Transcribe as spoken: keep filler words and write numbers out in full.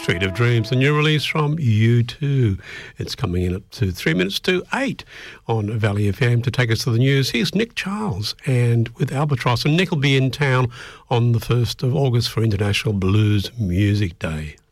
Street of Dreams, the new release from U two. It's coming in up to three minutes to eight on Valley F M to take us to the news. Here's Nick Charles and with Albatross, and Nick will be in town on the first of August for International Blues Music Day.